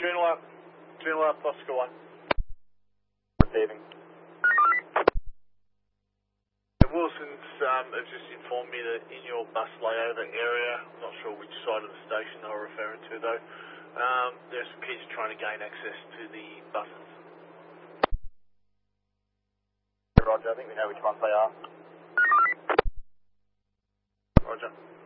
Joondalup, Oscar 1. Receiving. Wilson's have just informed me that in your bus layover area, I'm not sure which side of the station they were referring to though, there's some kids trying to gain access to the buses. Roger, I think we know which ones they are. Roger.